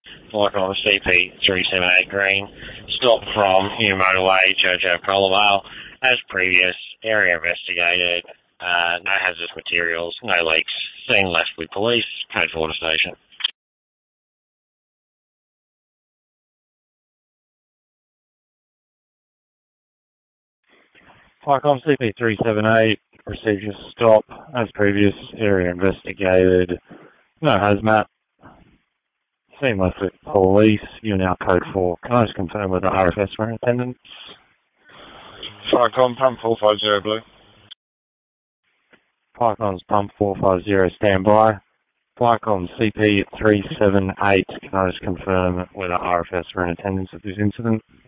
Like on CP378 Green, stop from New Motorway, Jojo Colorado. As previous, area investigated, no hazardous materials, no leaks, scene left with police, Code Water Station. Lycom CP378, received your stop. As previous, area investigated, no hazmat, scene left with police, you're now Code 4. Can I just confirm whether RFS were in attendance? Lycom Pump 450 Blue. Lycom's Pump 450 standby. Lycom CP378, can I just confirm whether RFS were in attendance at this incident?